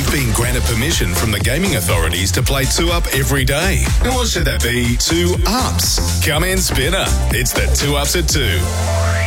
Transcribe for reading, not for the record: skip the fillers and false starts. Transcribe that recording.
been granted permission from the gaming authorities to play 2-Up every day. And what should that be? 2 Ups. Come in, Spinner. It's the 2 Ups at 2.